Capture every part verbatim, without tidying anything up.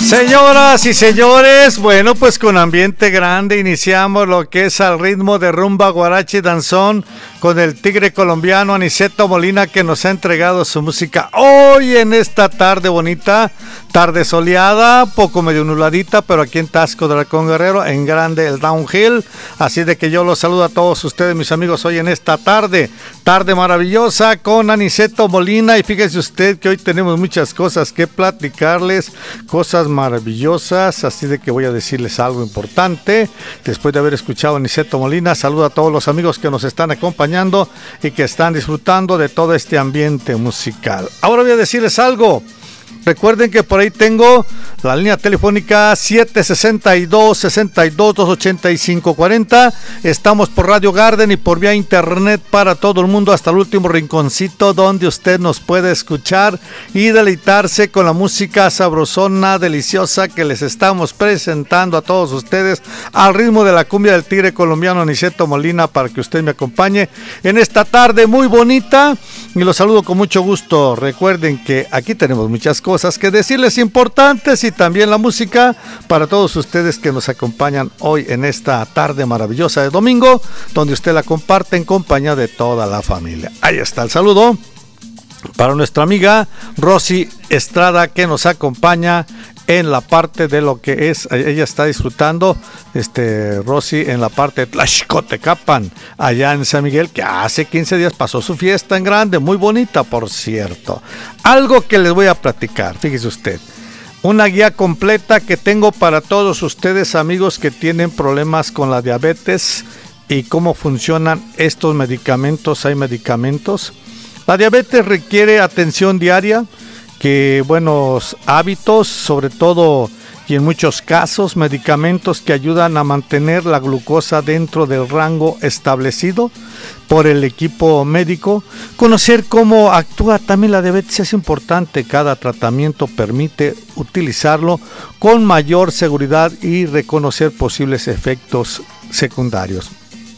Señoras y señores, bueno, pues con ambiente grande iniciamos lo que es al ritmo de rumba, guarache y danzón con el tigre colombiano Aniceto Molina, que nos ha entregado su música hoy en esta tarde bonita, tarde soleada, poco medio nubladita, pero aquí en Taxco de Halcón Guerrero, en grande el downhill. Así de que yo los saludo a todos ustedes, mis amigos, hoy en esta tarde, tarde maravillosa con Aniceto Molina. Y fíjese usted que hoy tenemos muchas cosas que platicarles, cosas maravillosas, así de que voy a decirles algo importante. Después de haber escuchado a Aniceto Molina, saludo a todos los amigos que nos están acompañando y que están disfrutando de todo este ambiente musical. Ahora voy a decirles algo. Recuerden que por ahí tengo la línea telefónica siete sesenta y dos, sesenta y dos, doscientos ochenta y cinco cuarenta. Estamos por Radio Garden y por vía internet para todo el mundo, hasta el último rinconcito donde usted nos puede escuchar y deleitarse con la música sabrosona, deliciosa que les estamos presentando a todos ustedes al ritmo de la cumbia del tigre colombiano Aniceto Molina, para que usted me acompañe en esta tarde muy bonita y los saludo con mucho gusto. Recuerden que aquí tenemos muchas cosas que decirles importantes y también la música para todos ustedes que nos acompañan hoy en esta tarde maravillosa de domingo, donde usted la comparte en compañía de toda la familia. Ahí está el saludo para nuestra amiga Rosy Estrada, que nos acompaña en la parte de lo que es, ella está disfrutando, este Rosy, en la parte de Tlaxcotecapan, allá en San Miguel, que hace quince días pasó su fiesta en grande, muy bonita, por cierto. Algo que les voy a platicar, fíjese usted, una guía completa que tengo para todos ustedes, amigos, que tienen problemas con la diabetes y cómo funcionan estos medicamentos. Hay medicamentos. La diabetes requiere atención diaria, que buenos hábitos, sobre todo y en muchos casos, medicamentos que ayudan a mantener la glucosa dentro del rango establecido por el equipo médico. Conocer cómo actúa también la diabetes es importante. Cada tratamiento permite utilizarlo con mayor seguridad y reconocer posibles efectos secundarios.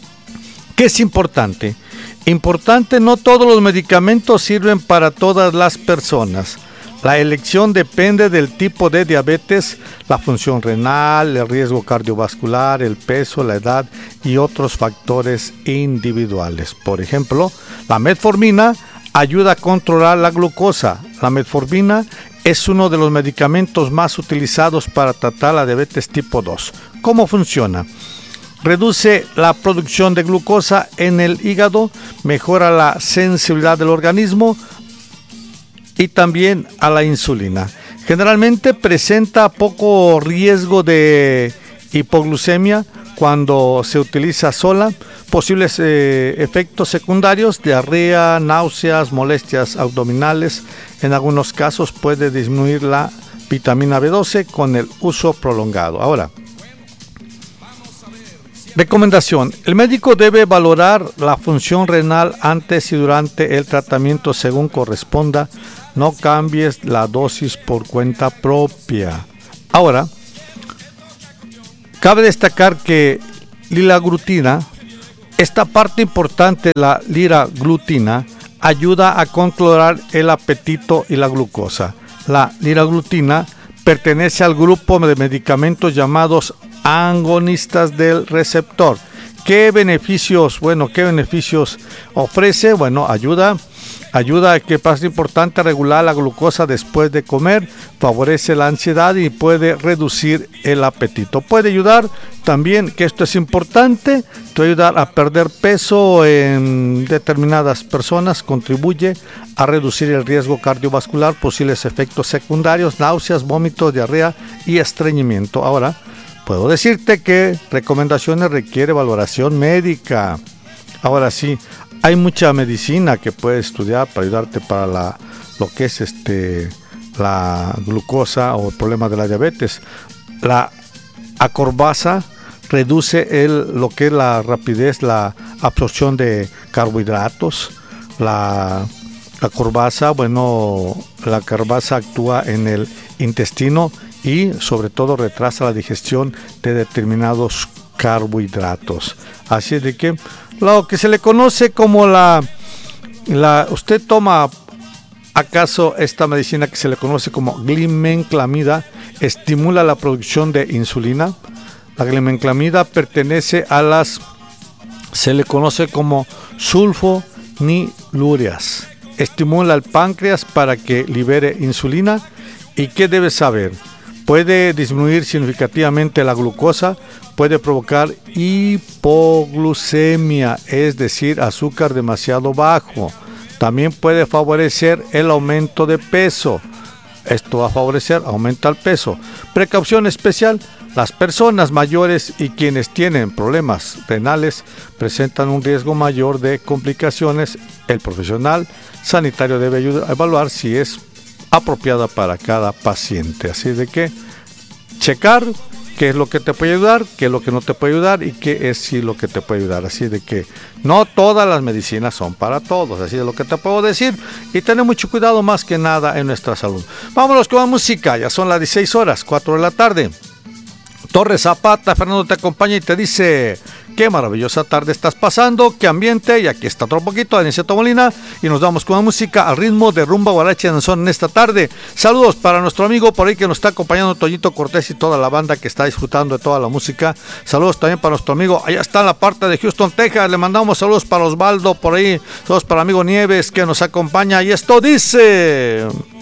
¿Qué es importante? Importante, no todos los medicamentos sirven para todas las personas. La elección depende del tipo de diabetes, la función renal, el riesgo cardiovascular, el peso, la edad y otros factores individuales. Por ejemplo, la metformina ayuda a controlar la glucosa. La metformina es uno de los medicamentos más utilizados para tratar la diabetes tipo dos. ¿Cómo funciona? Reduce la producción de glucosa en el hígado, mejora la sensibilidad del organismo y también a la insulina. Generalmente presenta poco riesgo de hipoglucemia cuando se utiliza sola. Posibles eh, efectos secundarios: diarrea, náuseas, molestias abdominales. En algunos casos puede disminuir la vitamina B doce con el uso prolongado. Ahora, recomendación: el médico debe valorar la función renal antes y durante el tratamiento según corresponda. No cambies la dosis por cuenta propia. Ahora, cabe destacar que liraglutida, esta parte importante, la liraglutida, ayuda a controlar el apetito y la glucosa. La liraglutida pertenece al grupo de medicamentos llamados agonistas del receptor. ¿Qué beneficios? Bueno, ¿qué beneficios ofrece? Bueno, ayuda, ayuda a que pase importante regular la glucosa después de comer, favorece la ansiedad y puede reducir el apetito. Puede ayudar también, que esto es importante, puede ayudar a perder peso en determinadas personas, contribuye a reducir el riesgo cardiovascular, posibles efectos secundarios, náuseas, vómitos, diarrea y estreñimiento. Ahora, puedo decirte que recomendaciones requiere valoración médica. Ahora sí, hay mucha medicina que puedes estudiar para ayudarte para la, lo que es este, la glucosa o el problema de la diabetes. La acorbasa reduce el, lo que es la rapidez, la absorción de carbohidratos. La acorbasa, bueno, la acorbasa actúa en el intestino y sobre todo retrasa la digestión de determinados carbohidratos. Así de que lo que se le conoce como la, la usted toma acaso esta medicina que se le conoce como glimenclamida, estimula la producción de insulina. La glimenclamida pertenece a las, se le conoce como sulfonilúreas. Estimula el páncreas para que libere insulina. ¿Y qué debes saber? Puede disminuir significativamente la glucosa, puede provocar hipoglucemia, es decir, azúcar demasiado bajo. También puede favorecer el aumento de peso. Esto va a favorecer, aumenta el peso. Precaución especial, las personas mayores y quienes tienen problemas renales presentan un riesgo mayor de complicaciones. El profesional sanitario debe ayudar, evaluar si es apropiada para cada paciente. Así de que checar qué es lo que te puede ayudar, qué es lo que no te puede ayudar y qué es sí lo que te puede ayudar. Así de que no todas las medicinas son para todos, así es lo que te puedo decir. Y tener mucho cuidado más que nada en nuestra salud. Vámonos con la música, ya son las dieciséis horas, cuatro de la tarde. Torres Zapata, Fernando te acompaña y te dice: qué maravillosa tarde estás pasando, qué ambiente. Y aquí está otro poquito de Aniceto Molina y nos vamos con la música al ritmo de rumba, guaracha y danzón en esta tarde. Saludos para nuestro amigo por ahí que nos está acompañando, Toñito Cortés, y toda la banda que está disfrutando de toda la música. Saludos también para nuestro amigo, allá está en la parte de Houston, Texas. Le mandamos saludos para Osvaldo por ahí, saludos para el amigo Nieves que nos acompaña y esto dice...